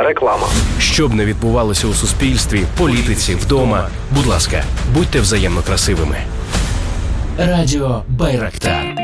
Реклама. Щоб не відбувалося у суспільстві, політиці, вдома, будь ласка, будьте взаємно красивими. Радіо Байрактар.